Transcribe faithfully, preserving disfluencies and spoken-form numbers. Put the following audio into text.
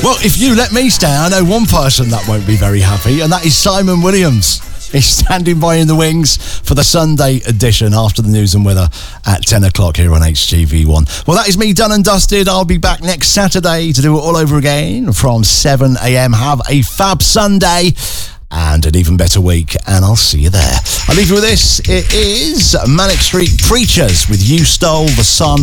Well, if you let me stay, I know one person that won't be very happy, and that is Simon Williams. He's standing by in the wings for the Sunday edition after the news and weather at ten o'clock here on H G V one. Well, that is me done and dusted. I'll be back next Saturday to do it all over again from seven a.m. Have a fab Sunday and an even better week, and I'll see you there. I'll leave you with this. It is Manic Street Preachers with You Stole the Sun.